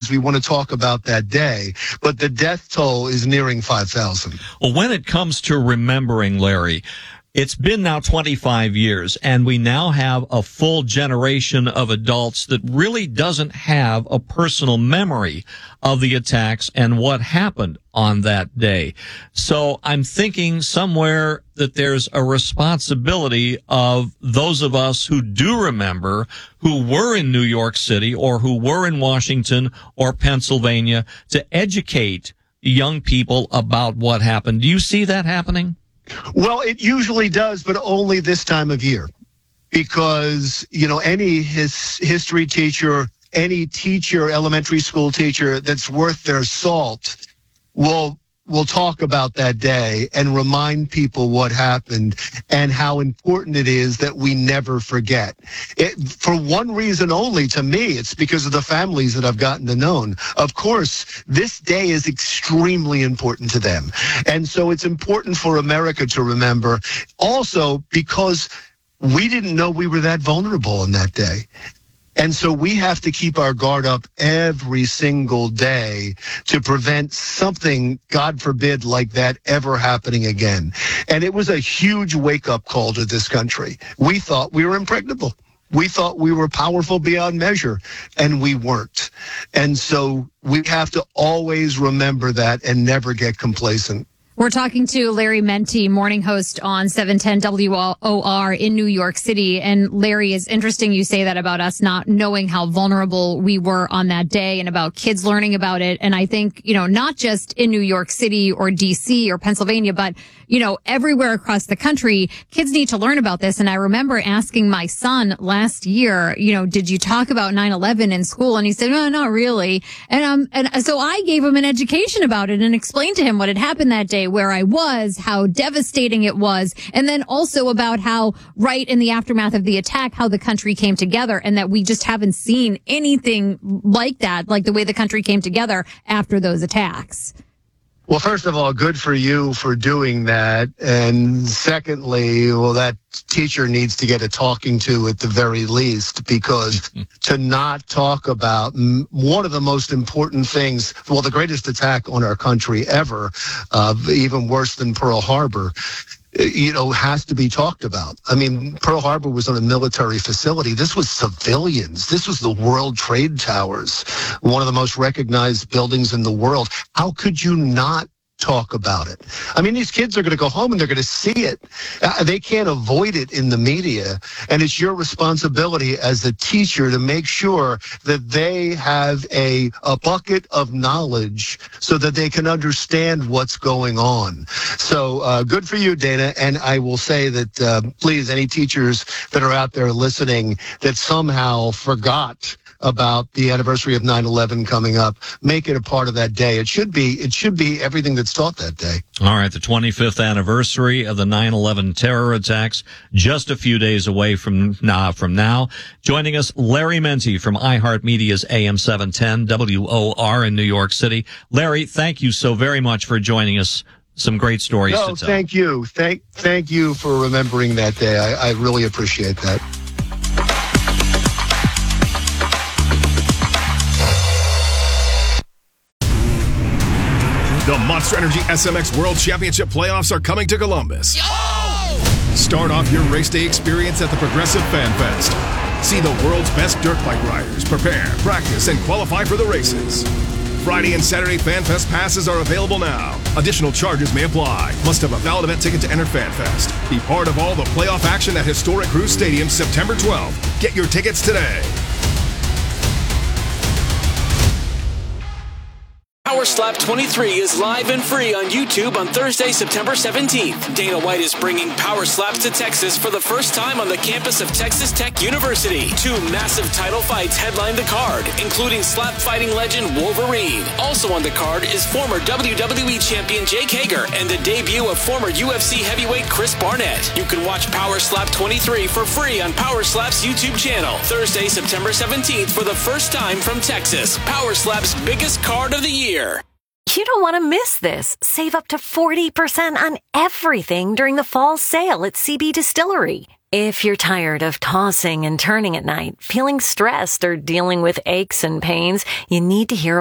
we want to talk about that day, but the death toll is nearing 5,000. Well, when it comes to remembering, Larry, it's been now 25 years, and we now have a full generation of adults that really doesn't have a personal memory of the attacks and what happened on that day. So I'm thinking somewhere that there's a responsibility of those of us who do remember, who were in New York City or who were in Washington or Pennsylvania, to educate young people about what happened. Do you see that happening? Well, it usually does, but only this time of year, because, any history teacher, any teacher, elementary school teacher that's worth their salt will talk about that day and remind people what happened and how important it is that we never forget. For one reason only, to me, it's because of the families that I've gotten to know. Of course, this day is extremely important to them. And so it's important for America to remember, also because we didn't know we were that vulnerable on that day. And so we have to keep our guard up every single day to prevent something, God forbid, like that ever happening again. And it was a huge wake-up call to this country. We thought we were impregnable. We thought we were powerful beyond measure, and we weren't. And so we have to always remember that and never get complacent. We're talking to Larry Mendte, morning host on 710 WOR in New York City. And Larry, it's interesting you say that about us not knowing how vulnerable we were on that day and about kids learning about it. And I think, not just in New York City or DC or Pennsylvania, but, everywhere across the country, kids need to learn about this. And I remember asking my son last year, did you talk about 9/11 in school? And he said, no, not really. And so I gave him an education about it and explained to him what had happened that day, where I was, how devastating it was, and then also about how right in the aftermath of the attack, how the country came together, and that we just haven't seen anything like that, like the way the country came together after those attacks. Well, first of all, good for you for doing that. And secondly, that teacher needs to get a talking to at the very least, because to not talk about one of the most important things, the greatest attack on our country ever, even worse than Pearl Harbor, has to be talked about. I mean, Pearl Harbor was on a military facility. This was civilians. This was the World Trade Towers, one of the most recognized buildings in the world. How could you not talk about it? I mean, these kids are going to go home and they're going to see it. They can't avoid it in the media. And it's your responsibility as a teacher to make sure that they have a bucket of knowledge so that they can understand what's going on. So good for you, Dana. And I will say that, please, any teachers that are out there listening that somehow forgot about the anniversary of 9/11 coming up, make it a part of that day. It should be everything that's taught that day. All right, the 25th anniversary of the 9/11 terror attacks, just a few days away from now. Joining us, Larry Mendte from iHeartMedia's AM 710 WOR in New York City. Larry, thank you so very much for joining us. Some great stories to tell. Thank you. Thank you for remembering that day. I really appreciate that. The Monster Energy SMX World Championship playoffs are coming to Columbus. Start off your race day experience at the Progressive Fan Fest. See the world's best dirt bike riders prepare, practice, and qualify for the races. Friday and Saturday Fan Fest passes are available now. Additional charges may apply. Must have a valid event ticket to enter Fan Fest. Be part of all the playoff action at historic Cruise Stadium September 12th. Get your tickets today. Power Slap 23 is live and free on YouTube on Thursday, September 17th. Dana White is bringing Power Slaps to Texas for the first time on the campus of Texas Tech University. 2 massive title fights headline the card, including slap fighting legend Wolverine. Also on the card is former WWE champion Jake Hager and the debut of former UFC heavyweight Chris Barnett. You can watch Power Slap 23 for free on Power Slap's YouTube channel. Thursday, September 17th for the first time from Texas. Power Slap's biggest card of the year. You don't want to miss this. Save up to 40% on everything during the fall sale at CB Distillery. If you're tired of tossing and turning at night, feeling stressed, or dealing with aches and pains, you need to hear